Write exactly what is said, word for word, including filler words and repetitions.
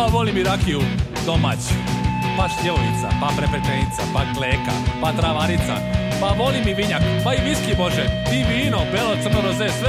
a volim i rakiju domaću. Pa šljivovica, pa prepečenica, pa kleka, pa travarica, pa volim i vinjak, pa i viski može, i vino, belo, crno, roze, sve